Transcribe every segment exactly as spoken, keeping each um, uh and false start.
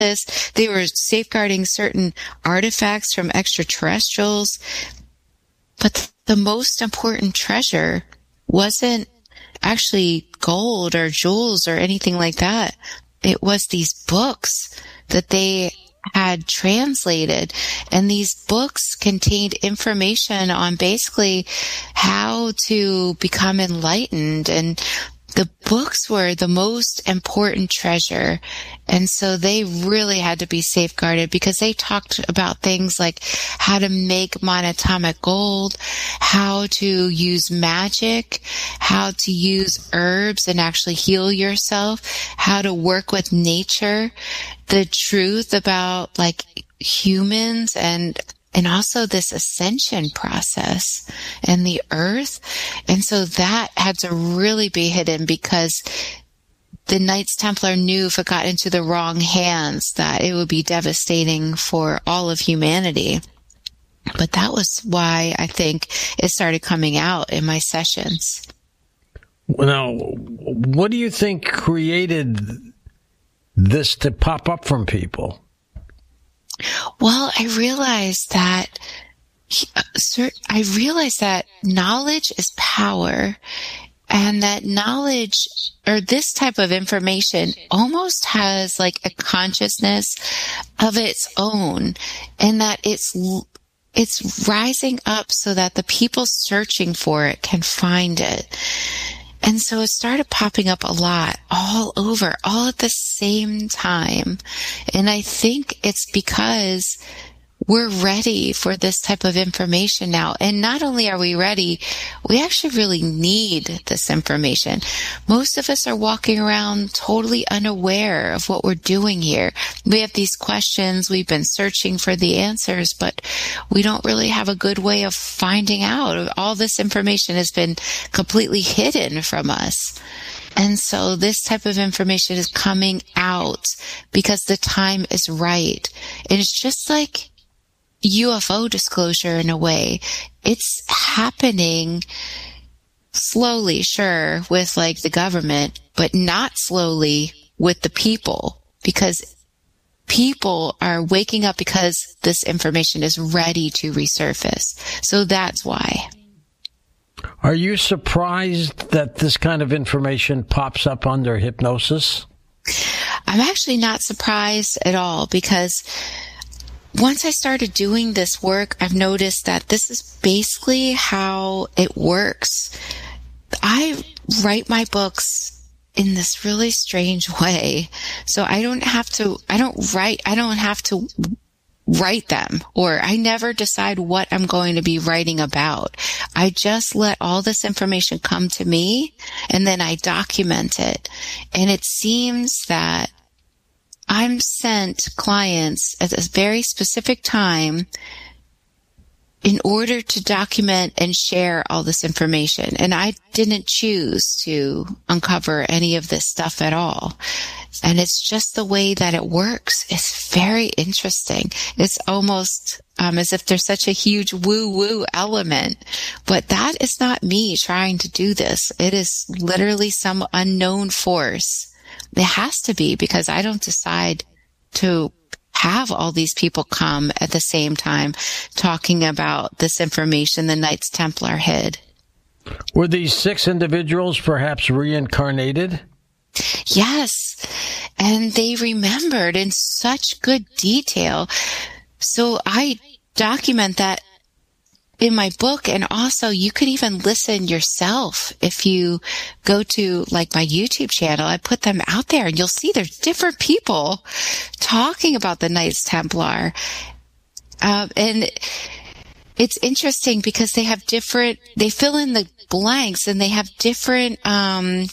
They were safeguarding certain artifacts from extraterrestrials. But the most important treasure wasn't actually gold or jewels or anything like that. It was these books that they had translated, and these books contained information on basically how to become enlightened, and the books were the most important treasure. And so they really had to be safeguarded because they talked about things like how to make monatomic gold, how to use magic, how to use herbs and actually heal yourself, how to work with nature, the truth about like humans and And also this ascension process and the earth. And so that had to really be hidden because the Knights Templar knew if it got into the wrong hands that it would be devastating for all of humanity. But that was why I think it started coming out in my sessions. Now, what do you think created this to pop up from people? Well, I realized that I realized that knowledge is power, and that knowledge or this type of information almost has like a consciousness of its own, and that it's it's rising up so that the people searching for it can find it. And so it started popping up a lot, all over, all at the same time. And I think it's because we're ready for this type of information now. And not only are we ready, we actually really need this information. Most of us are walking around totally unaware of what we're doing here. We have these questions, we've been searching for the answers, but we don't really have a good way of finding out. All this information has been completely hidden from us. And so this type of information is coming out because the time is right. And it's just like U F O disclosure in a way. It's happening slowly, sure, with like the government, but not slowly with the people, because people are waking up because this information is ready to resurface. So that's why. Are you surprised that this kind of information pops up under hypnosis? I'm actually not surprised at all, because once I started doing this work, I've noticed that this is basically how it works. I write my books in this really strange way. So I don't have to, I don't write, I don't have to write them, or I never decide what I'm going to be writing about. I just let all this information come to me, and then I document it. And it seems that I'm sent clients at a very specific time in order to document and share all this information. And I didn't choose to uncover any of this stuff at all. And it's just the way that it works. It's very interesting. It's almost um, as if there's such a huge woo-woo element. But that is not me trying to do this. It is literally some unknown force. It has to be, because I don't decide to have all these people come at the same time talking about this information the Knights Templar hid. Were these six individuals perhaps reincarnated? Yes, and they remembered in such good detail. So I document that in my book, and also you could even listen yourself. If you go to like my YouTube channel, I put them out there, and you'll see there's different people talking about the Knights Templar. Um, and it's interesting because they have different, they fill in the blanks, and they have different um,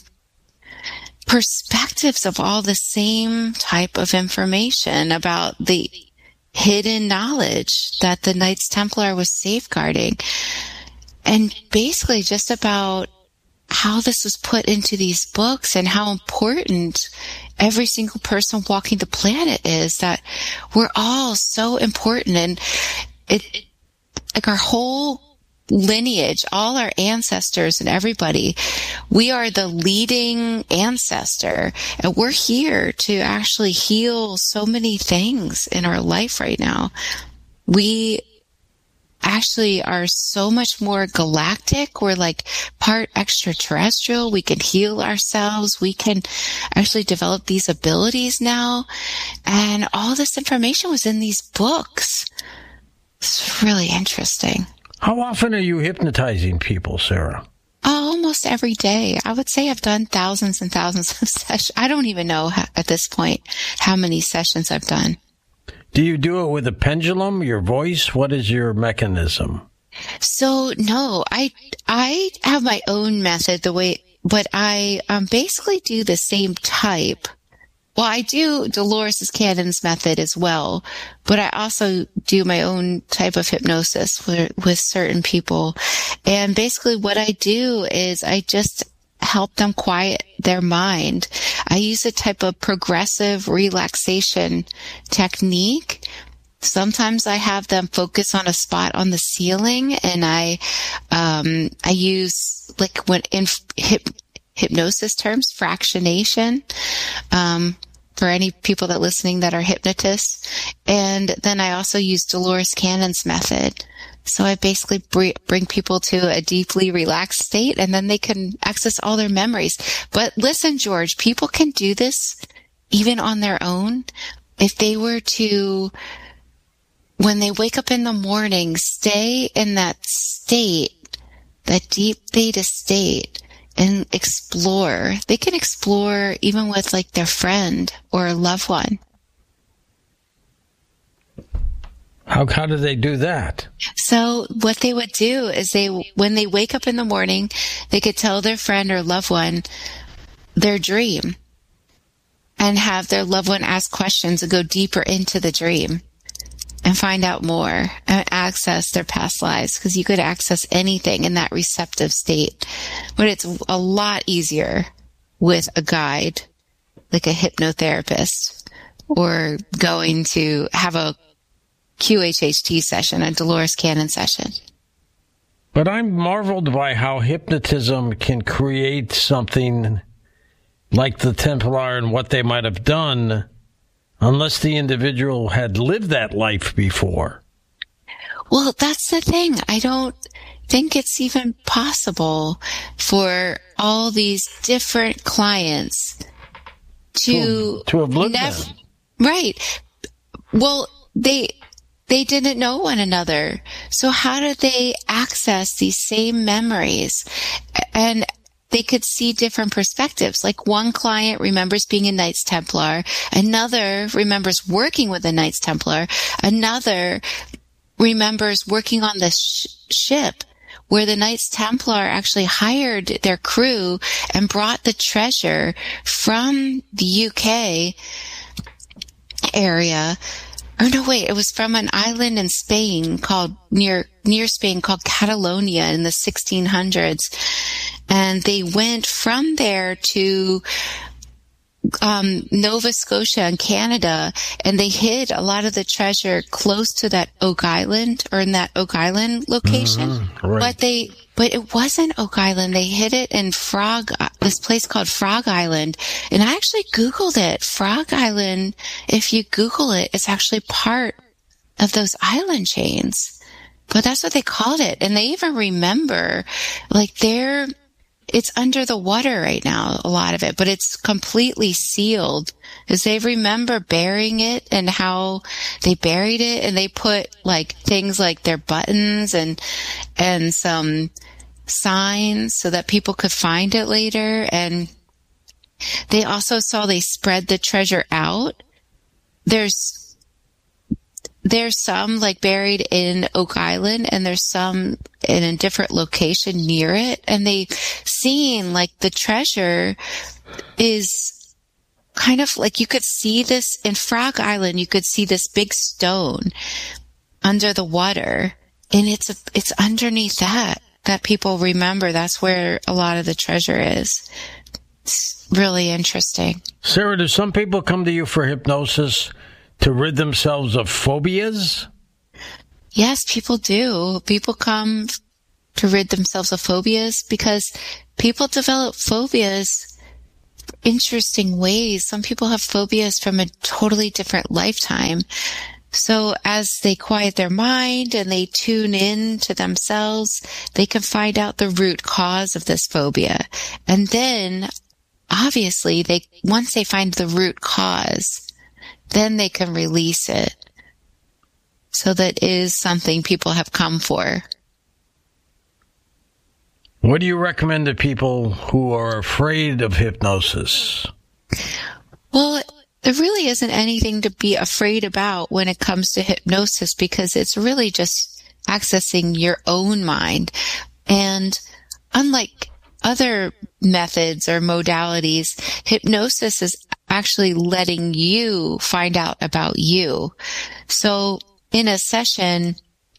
perspectives of all the same type of information about the hidden knowledge that the Knights Templar was safeguarding. And basically just about how this was put into these books and how important every single person walking the planet is, that we're all so important. And it, like our whole lineage, all our ancestors and everybody, we are the leading ancestor, and we're here to actually heal so many things in our life right now. We actually are so much more galactic. We're like part extraterrestrial. We can heal ourselves. We can actually develop these abilities now. And all this information was in these books. It's really interesting. How often are you hypnotizing people, Sarah? Oh, almost every day. I would say I've done thousands and thousands of sessions. I don't even know how, at this point how many sessions I've done. Do you do it with a pendulum, your voice? What is your mechanism? So, no, I I have my own method, the way, but I um, basically do the same type. Well, I do Dolores Cannon's method as well, but I also do my own type of hypnosis with, with certain people. And basically what I do is I just help them quiet their mind. I use a type of progressive relaxation technique. Sometimes I have them focus on a spot on the ceiling, and I, um, I use, like, when in hip, hypnosis terms, fractionation, um, for any people that are listening that are hypnotists. And then I also use Dolores Cannon's method. So I basically bring people to a deeply relaxed state, and then they can access all their memories. But listen, George, people can do this even on their own. If they were to, when they wake up in the morning, stay in that state, that deep theta state, and explore. They can explore even with like their friend or a loved one. How how do they do that? So what they would do is they, when they wake up in the morning, they could tell their friend or loved one their dream and have their loved one ask questions and go deeper into the dream and find out more and access their past lives, because you could access anything in that receptive state. But it's a lot easier with a guide, like a hypnotherapist, or going to have a Q H H T session, a Dolores Cannon session. But I'm marveled by how hypnotism can create something like the Templar and what they might have done, unless the individual had lived that life before. Well, that's the thing. I don't think it's even possible for all these different clients to, to, to have lived nev- that. Right. Well, they... They didn't know one another. So how did they access these same memories? And they could see different perspectives. Like one client remembers being a Knights Templar. Another remembers working with a Knights Templar. Another remembers working on the sh- ship where the Knights Templar actually hired their crew and brought the treasure from the U K area. Oh, no, wait, it was from an island in Spain called, near, near Spain called Catalonia in the sixteen hundreds. And they went from there to, um, Nova Scotia in Canada, and they hid a lot of the treasure close to that Oak Island, or in that Oak Island location. Mm-hmm, right. But they, but it wasn't Oak Island. They hid it in Frog, this place called Frog Island. And I actually Googled it. Frog Island, if you Google it, it's actually part of those island chains. But that's what they called it. And they even remember, like, they're, it's under the water right now, a lot of it, but it's completely sealed, because they remember burying it and how they buried it, and they put like things like their buttons and, and some signs so that people could find it later. And they also saw they spread the treasure out. There's, There's some like buried in Oak Island, and there's some in a different location near it. And they seen like the treasure is kind of like, you could see this in Frog Island. You could see this big stone under the water, and it's, a, it's underneath that, that people remember. That's where a lot of the treasure is. It's really interesting. Sarah, do some people come to you for hypnosis to rid themselves of phobias? Yes, people do. People come to rid themselves of phobias, because people develop phobias interesting ways. Some people have phobias from a totally different lifetime. So as they quiet their mind and they tune in to themselves, they can find out the root cause of this phobia. And then obviously they, once they find the root cause, then they can release it. So that is something people have come for. What do you recommend to people who are afraid of hypnosis? Well, there really isn't anything to be afraid about when it comes to hypnosis, because it's really just accessing your own mind. And unlike other methods or modalities, hypnosis is actually letting you find out about you. So in a session,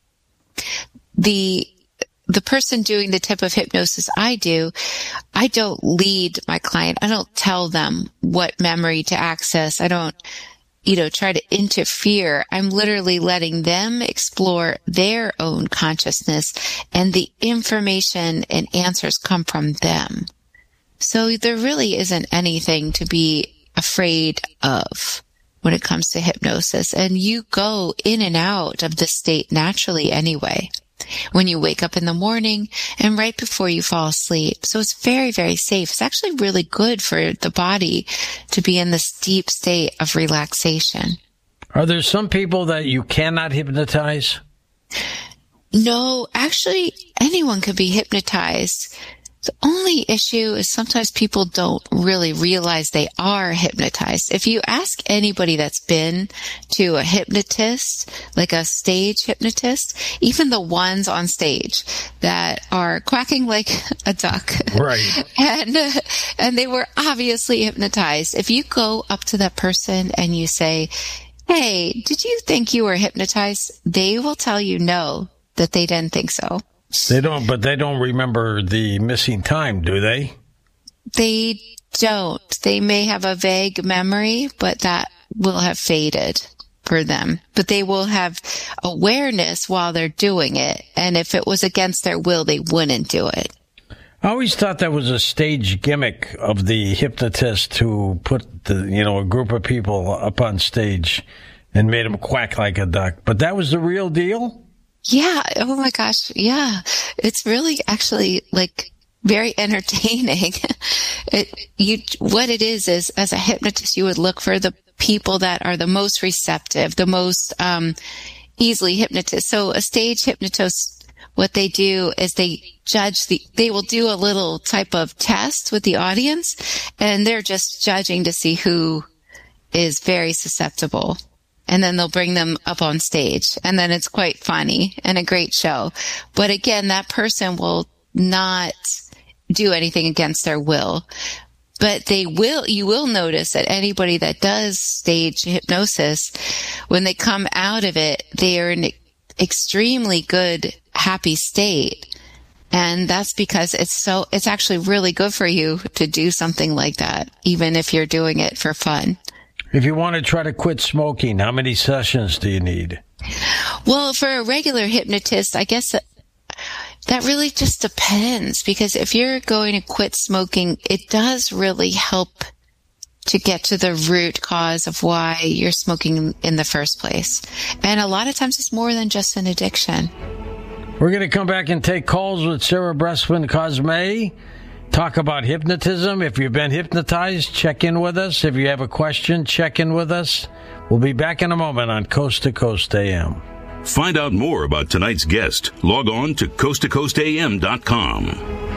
the the person doing the type of hypnosis I do, I don't lead my client. I don't tell them what memory to access. I don't, you know, try to interfere. I'm literally letting them explore their own consciousness, and the information and answers come from them. So there really isn't anything to be afraid of when it comes to hypnosis. And you go in and out of this state naturally anyway, when you wake up in the morning and right before you fall asleep. So it's very, very safe. It's actually really good for the body to be in this deep state of relaxation. Are there some people that you cannot hypnotize? No, actually, anyone can be hypnotized. The only issue is sometimes people don't really realize they are hypnotized. If you ask anybody that's been to a hypnotist, like a stage hypnotist, even the ones on stage that are quacking like a duck, right? and uh, and they were obviously hypnotized. If you go up to that person and you say, "Hey, did you think you were hypnotized?" They will tell you no, that they didn't think so. They don't, but they don't remember the missing time, do they? They don't. They may have a vague memory, but that will have faded for them. But they will have awareness while they're doing it. And if it was against their will, they wouldn't do it. I always thought that was a stage gimmick of the hypnotist who put the, you know, a group of people up on stage and made them quack like a duck. But that was the real deal? Yeah. Oh my gosh. Yeah. It's really actually like very entertaining. It, you, what it is, is as a hypnotist, you would look for the people that are the most receptive, the most, um, easily hypnotized. So a stage hypnotist, what they do is they judge the, they will do a little type of test with the audience, and they're just judging to see who is very susceptible. And then they'll bring them up on stage. And then it's quite funny and a great show. But again, that person will not do anything against their will. But they will, you will notice that anybody that does stage hypnosis, when they come out of it, they are in an extremely good, happy state. And that's because it's so, it's actually really good for you to do something like that, even if you're doing it for fun. If you want to try to quit smoking, how many sessions do you need? Well, for a regular hypnotist, I guess that, that really just depends, because if you're going to quit smoking, it does really help to get to the root cause of why you're smoking in the first place. And a lot of times it's more than just an addiction. We're going to come back and take calls with Sarah Bressman Cosme. Talk about hypnotism. If you've been hypnotized, check in with us. If you have a question, check in with us. We'll be back in a moment on Coast to Coast A M. Find out more about tonight's guest. Log on to coast to coast a m dot com.